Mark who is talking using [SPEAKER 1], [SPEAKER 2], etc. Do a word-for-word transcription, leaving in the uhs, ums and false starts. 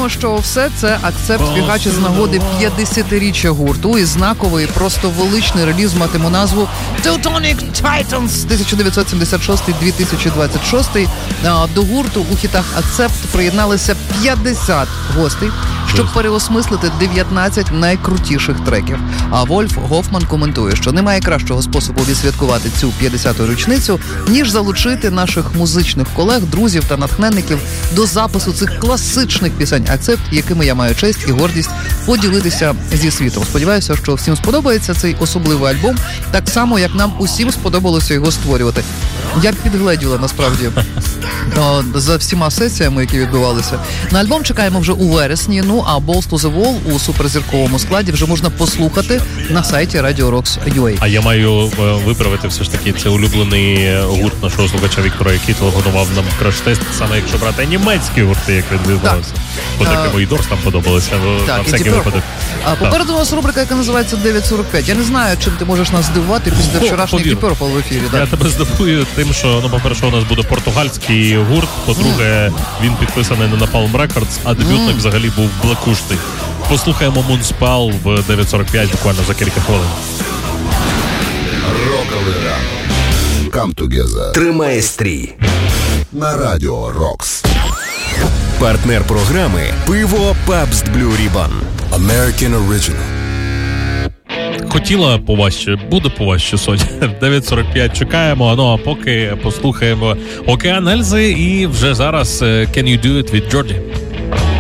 [SPEAKER 1] Нагадаємо, що все це акцепт фігачить з нагоди п'ятдесятиріччя гурту, і знаковий, просто величний реліз матиме назву Teutonic Titans тисяча дев'ятсот сімдесят шостий - дві тисячі двадцять шостий. До гурту у хітах акцепт приєдналися п'ятдесят гостей, щоб переосмислити дев'ятнадцять найкрутіших треків. А Вольф Гофман коментує, що немає кращого способу відсвяткувати цю п'ятдесяту річницю, ніж залучити наших музичних колег, друзів та натхненників до запису цих класичних пісень акцепт, якими я маю честь і гордість поділитися зі світом. Сподіваюся, що всім сподобається цей особливий альбом, так само, як нам усім сподобалося його створювати. Я підгледіла, насправді, за всіма сесіями, які відбувалися. На альбом чекаємо вже у вересні, ну а Balls to the Wall у суперзірковому складі вже можна послухати на сайті Radio Rocks крапка ю а.
[SPEAKER 2] А я маю виправити все ж таки, це улюблений гурт нашого слухача Віктора, який телефонував нам краш-тест, саме якщо брати німецькі гурти, як він відбувався. Бо так і Doors там подобалося, на всякий випадок.
[SPEAKER 1] А попереду у нас рубрика, яка називається дев'ять сорок п'ять. Я не знаю, чим ти можеш нас здивувати після вчорашньої Deep Purple в ефірі.
[SPEAKER 2] Я тебе здивую тим, що, ну, по-перше, у нас буде португальський гурт, по-друге, mm. він підписаний на Napalm Records, а дебютник mm. взагалі був блакуштий. Послухаємо Moonspell в дев'ять сорок п'ять буквально за кілька хвилин.
[SPEAKER 3] Роковий ранок. Come together.
[SPEAKER 4] Тримай стрій.
[SPEAKER 3] На Радіо Рокс.
[SPEAKER 4] Партнер програми «Пиво Pabst Blue Ribbon».
[SPEAKER 3] American Original.
[SPEAKER 2] Хотіла поважче, буде поважче, Соня. дев'ять сорок п'ять чекаємо, ну а поки послухаємо Океан Ельзи і вже зараз Can You Do It від Джорджі.